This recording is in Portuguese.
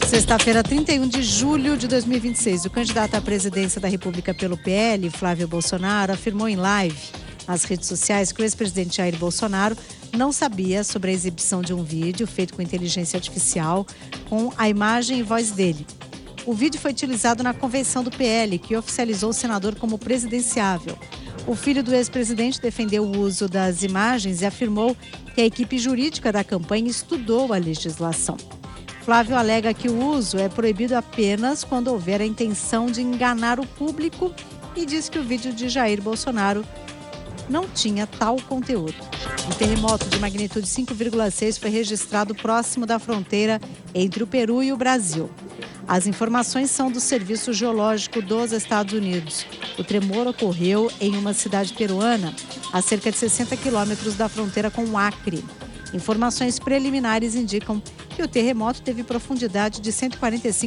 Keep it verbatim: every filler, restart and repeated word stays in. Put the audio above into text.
Sexta-feira, trinta e um de julho de dois mil e vinte e seis, o candidato à presidência da República pelo P L, Flávio Bolsonaro, afirmou em live nas redes sociais que o ex-presidente Jair Bolsonaro não sabia sobre a exibição de um vídeo feito com inteligência artificial com a imagem e voz dele. O vídeo foi utilizado na convenção do P L, que oficializou o senador como presidenciável. O filho do ex-presidente defendeu o uso das imagens e afirmou que a equipe jurídica da campanha estudou a legislação. Flávio alega que o uso é proibido apenas quando houver a intenção de enganar o público e diz que o vídeo de Jair Bolsonaro não tinha tal conteúdo. Um terremoto de magnitude cinco vírgula seis foi registrado próximo da fronteira entre o Peru e o Brasil. As informações são do Serviço Geológico dos Estados Unidos. O tremor ocorreu em uma cidade peruana, a cerca de sessenta quilômetros da fronteira com o Acre. Informações preliminares indicam que o terremoto teve profundidade de cento e quarenta e cinco